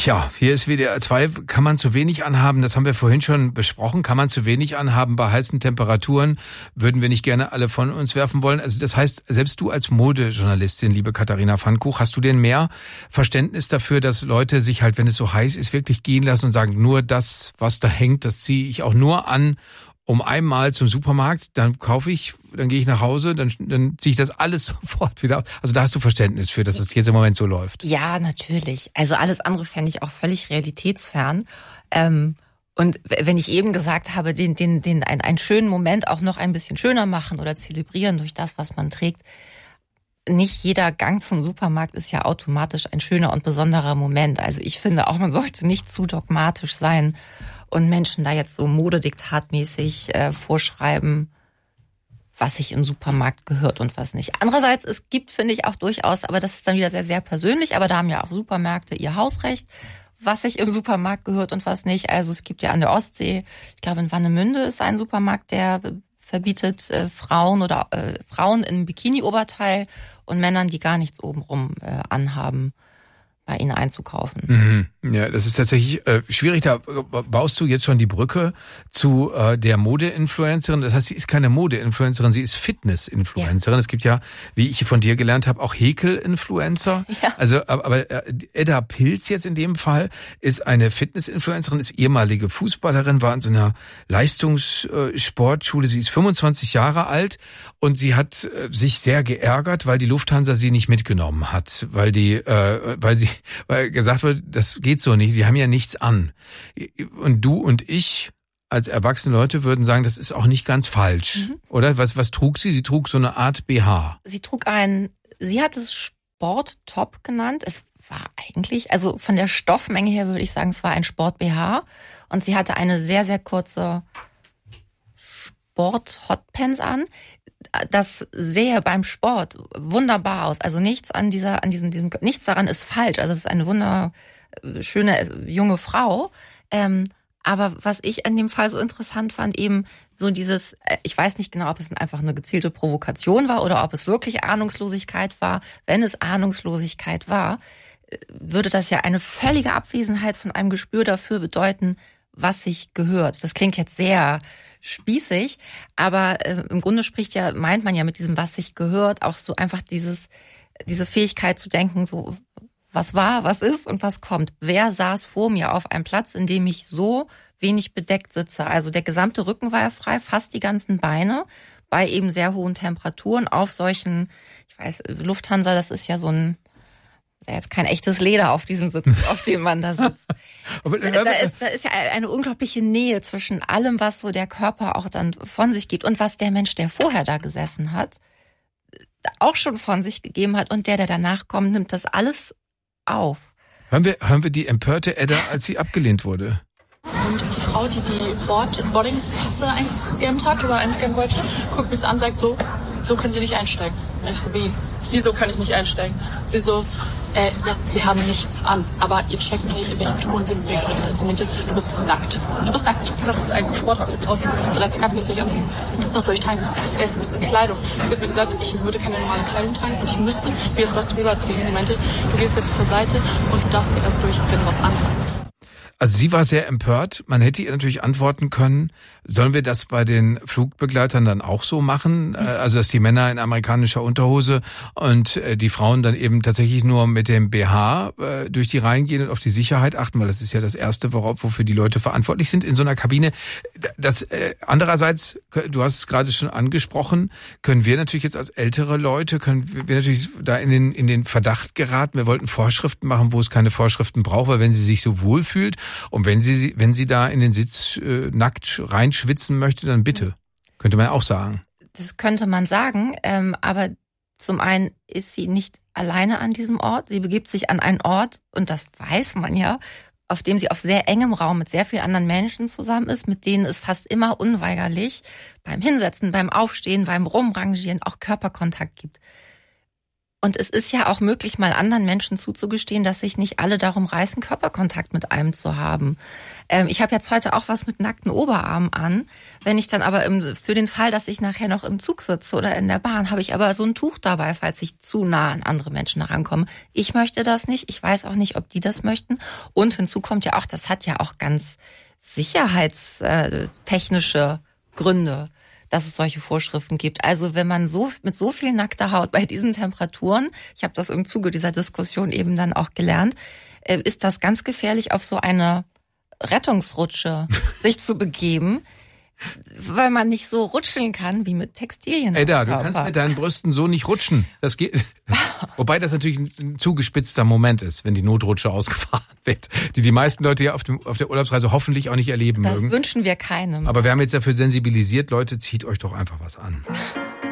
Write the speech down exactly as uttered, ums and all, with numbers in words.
Tja, hier ist W D R zwei, kann man zu wenig anhaben, das haben wir vorhin schon besprochen, kann man zu wenig anhaben bei heißen Temperaturen, würden wir nicht gerne alle von uns werfen wollen. Also das heißt, selbst du als Modejournalistin, liebe Katharina Pfannkuch, hast du denn mehr Verständnis dafür, dass Leute sich halt, wenn es so heiß ist, wirklich gehen lassen und sagen, nur das, was da hängt, das ziehe ich auch nur an, um einmal zum Supermarkt, dann kaufe ich, dann gehe ich nach Hause, dann, dann ziehe ich das alles sofort wieder aus. Also da hast du Verständnis für, dass es jetzt im Moment so läuft. Ja, natürlich. Also alles andere fände ich auch völlig realitätsfern. Ähm, und wenn ich eben gesagt habe, den, den, den, einen, einen schönen Moment auch noch ein bisschen schöner machen oder zelebrieren durch das, was man trägt. Nicht jeder Gang zum Supermarkt ist ja automatisch ein schöner und besonderer Moment. Also ich finde auch, man sollte nicht zu dogmatisch sein und Menschen da jetzt so modediktatmäßig äh, vorschreiben, was sich im Supermarkt gehört und was nicht. Andererseits, es gibt, finde ich, auch durchaus, aber das ist dann wieder sehr, sehr persönlich, aber da haben ja auch Supermärkte ihr Hausrecht, was sich im Supermarkt gehört und was nicht. Also es gibt ja an der Ostsee, ich glaube in Warnemünde ist ein Supermarkt, der verbietet äh, Frauen oder äh, Frauen in Bikini-Oberteil und Männern, die gar nichts obenrum äh, anhaben, bei ihnen einzukaufen. Mhm. Ja, das ist tatsächlich äh, schwierig. Da baust du jetzt schon die Brücke zu äh, der Mode-Influencerin. Das heißt, sie ist keine Mode-Influencerin, sie ist Fitness-Influencerin. Ja. Es gibt ja, wie ich von dir gelernt habe, auch Häkel-Influencer. Ja. Also, aber äh, Edda Pilz jetzt in dem Fall ist eine Fitness-Influencerin, ist ehemalige Fußballerin, war in so einer Leistungssportschule. Sie ist fünfundzwanzig Jahre alt und sie hat äh, sich sehr geärgert, weil die Lufthansa sie nicht mitgenommen hat, weil die, äh, weil sie weil gesagt wird, das geht so nicht, sie haben ja nichts an. Und du und ich als erwachsene Leute würden sagen, das ist auch nicht ganz falsch, mhm. oder? Was, was trug sie? Sie trug so eine Art B H. Sie trug ein, sie hat es Sporttop genannt. Es war eigentlich, also von der Stoffmenge her würde ich sagen, es war ein Sport-B H. Und sie hatte eine sehr, sehr kurze Sport-Hotpants an. Das sähe beim Sport wunderbar aus. Also nichts an dieser, an diesem, diesem, nichts daran ist falsch. Also es ist eine wunderschöne junge Frau. Ähm, aber was ich in dem Fall so interessant fand, eben so dieses, ich weiß nicht genau, ob es einfach eine gezielte Provokation war oder ob es wirklich Ahnungslosigkeit war. Wenn es Ahnungslosigkeit war, würde das ja eine völlige Abwesenheit von einem Gespür dafür bedeuten, was sich gehört. Das klingt jetzt sehr spießig, aber äh, im Grunde spricht ja, meint man ja mit diesem, was sich gehört, auch so einfach dieses, diese Fähigkeit zu denken, so, was war, was ist und was kommt. Wer saß vor mir auf einem Platz, in dem ich so wenig bedeckt sitze? Also der gesamte Rücken war ja frei, fast die ganzen Beine, bei eben sehr hohen Temperaturen auf solchen, ich weiß, Lufthansa, das ist ja so ein, ist ja jetzt kein echtes Leder auf diesen Sitz, auf dem man da sitzt. da, ist, da ist ja eine unglaubliche Nähe zwischen allem, was so der Körper auch dann von sich gibt und was der Mensch, der vorher da gesessen hat, auch schon von sich gegeben hat und der, der danach kommt, nimmt das alles auf. Hören wir, hören wir die empörte Edda, als sie abgelehnt wurde? Und die Frau, die die Board, Boarding-Pässe eingescannt hat oder einscannen wollte, guckt mich an und sagt so, so können Sie nicht einsteigen. Und ich so, wie? Wieso kann ich nicht einsteigen? Sie so, äh, ja, Sie haben nichts an, aber ihr checkt nicht, in welchen Touren sind wir gerade. Sie meinte, du bist nackt. Du bist nackt. Das ist ein Sportoutfit. Draußen sind dreißig Grad, müsst ihr euch anziehen. Was soll ich tragen? Das ist, es ist Kleidung. Sie hat mir gesagt, ich würde keine normale Kleidung tragen und ich müsste mir jetzt was drüber ziehen. Sie meinte, du gehst jetzt zur Seite und du darfst hier erst durch, wenn du was anhast. Also sie war sehr empört. Man hätte ihr natürlich antworten können, sollen wir das bei den Flugbegleitern dann auch so machen? Also dass die Männer in amerikanischer Unterhose und die Frauen dann eben tatsächlich nur mit dem B H durch die Reihen gehen und auf die Sicherheit achten, weil das ist ja das Erste, worauf, wofür die Leute verantwortlich sind in so einer Kabine. Das äh, andererseits, du hast es gerade schon angesprochen, können wir natürlich jetzt als ältere Leute, können wir natürlich da in den, in den Verdacht geraten, wir wollten Vorschriften machen, wo es keine Vorschriften braucht, weil wenn sie sich so wohlfühlt und wenn sie, wenn sie da in den Sitz äh, nackt reinschwitzen möchte, dann bitte. Könnte man auch sagen. Das könnte man sagen, ähm, aber zum einen ist sie nicht alleine an diesem Ort. Sie begibt sich an einen Ort, und das weiß man ja, auf dem sie auf sehr engem Raum mit sehr vielen anderen Menschen zusammen ist, mit denen es fast immer unweigerlich beim Hinsetzen, beim Aufstehen, beim Rumrangieren auch Körperkontakt gibt. Und es ist ja auch möglich, mal anderen Menschen zuzugestehen, dass sich nicht alle darum reißen, Körperkontakt mit einem zu haben. Ähm, ich habe jetzt heute auch was mit nackten Oberarmen an. Wenn ich dann aber im, für den Fall, dass ich nachher noch im Zug sitze oder in der Bahn, habe ich aber so ein Tuch dabei, falls ich zu nah an andere Menschen herankomme. Ich möchte das nicht. Ich weiß auch nicht, ob die das möchten. Und hinzu kommt ja auch, das hat ja auch ganz sicherheitstechnische Gründe, dass es solche Vorschriften gibt. Also wenn man so mit so viel nackter Haut bei diesen Temperaturen, ich habe das im Zuge dieser Diskussion eben dann auch gelernt, ist das ganz gefährlich, auf so eine Rettungsrutsche sich zu begeben, weil man nicht so rutscheln kann wie mit Textilien. Ey, da, du kannst mit deinen Brüsten so nicht rutschen. Das geht. Wobei das natürlich ein zugespitzter Moment ist, wenn die Notrutsche ausgefahren wird, die die meisten Leute ja auf, dem, auf der Urlaubsreise hoffentlich auch nicht erleben das mögen. Das wünschen wir keinem. Aber wir haben jetzt dafür sensibilisiert, Leute, zieht euch doch einfach was an.